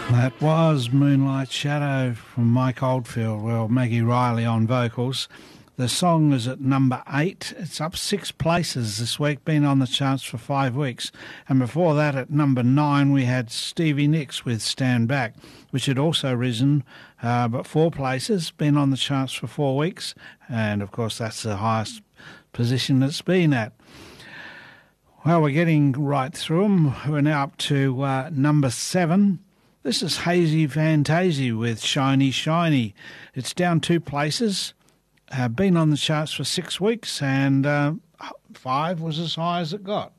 That was Moonlight Shadow from Mike Oldfield, well, Maggie Riley on vocals. The song is at number 8. It's up 6 places this week, been on the charts for 5 weeks. And before that, at number 9, we had Stevie Nicks with Stand Back, which had also risen but 4 places, been on the charts for 4 weeks. And, of course, that's the highest position it's been at. Well, we're getting right through them. We're now up to number 7. This is Hazy Fantasy with Shiny Shiny. It's down 2 places, been on the charts for 6 weeks, and 5 was as high as it got.